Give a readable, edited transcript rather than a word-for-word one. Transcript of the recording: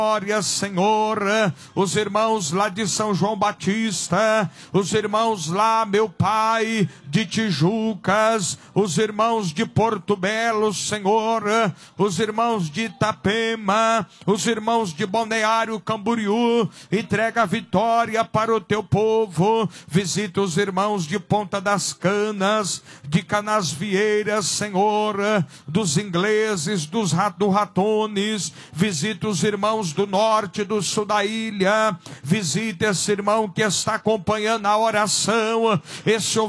Glória, Senhor, os irmãos lá de São João Batista, os irmãos lá, meu Pai, de Tijucas, os irmãos de Porto Belo, Senhor, os irmãos de Itapema, os irmãos de Balneário Camboriú, entrega a vitória para o teu povo, visita os irmãos de Ponta das Canas, de Canasvieiras, Senhor, dos ingleses, do Ratones, visita os irmãos do norte, do sul da ilha, visita esse irmão que está acompanhando a oração, esse